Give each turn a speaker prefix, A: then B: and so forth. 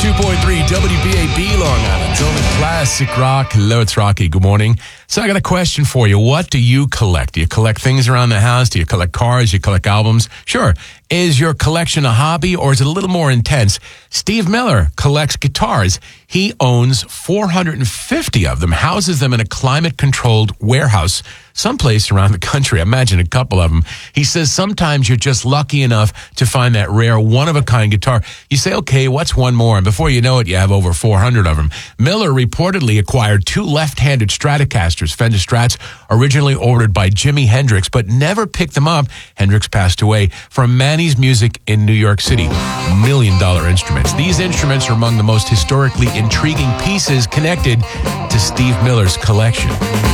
A: 102.3 WBAB Long Island. Only classic rock. Hello, it's Rocky. Good morning. So I got a question for you. What do you collect? Do you collect things around the house? Do you collect cars? Do you collect albums? Sure. Is your collection a hobby or is it a little more intense? Steve Miller collects guitars. He owns 450 of them, houses them in a climate-controlled warehouse someplace around the country. Imagine a couple of them. He says sometimes you're just lucky enough to find that rare one-of-a-kind guitar. You say, okay, what's one more? And before you know it, you have over 400 of them. Miller reportedly acquired two left-handed Stratocasters, Fender Strats, originally ordered by Jimi Hendrix, but never picked them up. Hendrix passed away from Manny's Music in New York City. $1 million instruments. These instruments are among the most historically intriguing pieces connected to Steve Miller's collection.